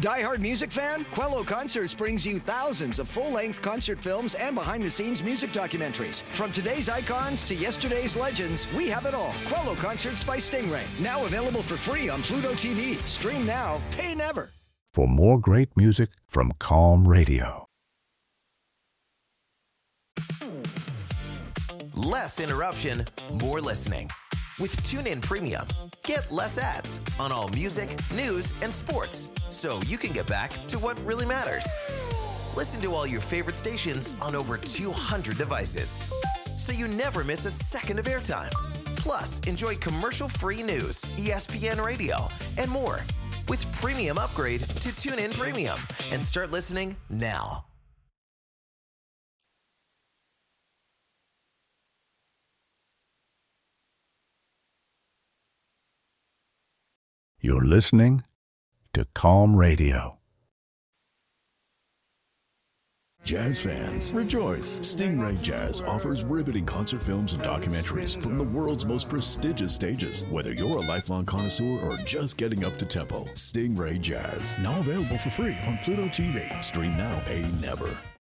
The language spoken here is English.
Die-hard music fan? Quello Concerts brings you thousands of full-length concert films and behind-the-scenes music documentaries. From today's icons to yesterday's legends, we have it all. Quello Concerts by Stingray. Now available for free on Pluto TV. Stream now, pay never. For more great music from Calm Radio. Less interruption, more listening. With TuneIn Premium, get less ads on all music, news, and sports, so you can get back to what really matters. Listen to all your favorite stations on over 200 devices, so you never miss a second of airtime. Plus, enjoy commercial-free news, ESPN Radio, and more. With Premium Upgrade to TuneIn Premium, and start listening now. You're listening to Calm Radio. Jazz fans, rejoice! Stingray Jazz offers riveting concert films and documentaries from the world's most prestigious stages. Whether you're a lifelong connoisseur or just getting up to tempo, Stingray Jazz, now available for free on Pluto TV. Stream now, pay never.